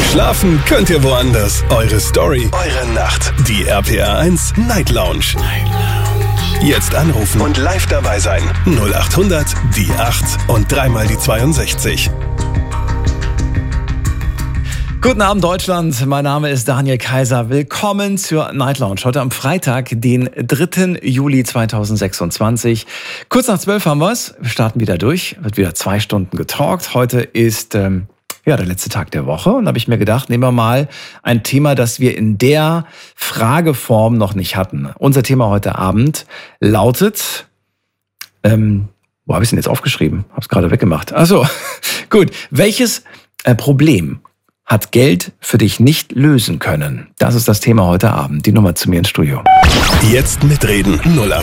Schlafen könnt ihr woanders. Eure Story, eure Nacht. Die RPR 1 Night Lounge. Jetzt anrufen und live dabei sein. 0800 die 8 und dreimal die 62. Guten Abend Deutschland, mein Name ist Daniel Kaiser. Willkommen zur Night Lounge. Heute am Freitag, den 3. Juli 2026. Kurz nach 12 haben wir es. Wir starten wieder durch. Wird wieder 2 Stunden getalkt. Heute ist der letzte Tag der Woche. Und da habe ich mir gedacht, nehmen wir mal ein Thema, das wir in der Frageform noch nicht hatten. Unser Thema heute Abend lautet, wo habe ich es denn jetzt aufgeschrieben? Habe es gerade weggemacht. Achso, gut. Welches Problem hat Geld für dich nicht lösen können? Das ist das Thema heute Abend. Die Nummer zu mir ins Studio. Jetzt mitreden.